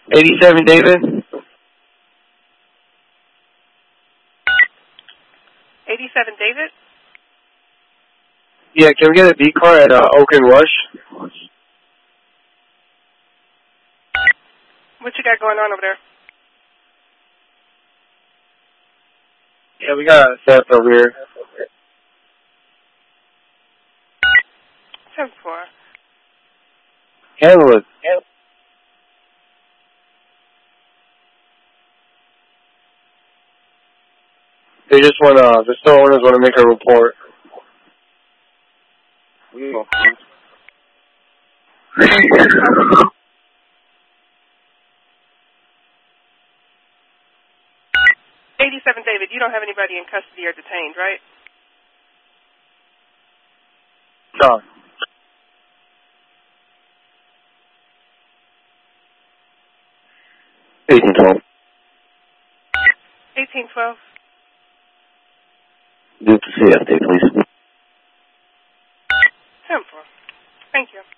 87 David. 87 David? Yeah, can we get a B car at Oak and Rush? What you got going on over there? Yeah, we got a theft over here. 10-4. Handle it. They just want the store owners want to make a report. David, you don't have anybody in custody or detained, right? No. $18.12. 1812. Do the CFD, please. 10-4. Thank you.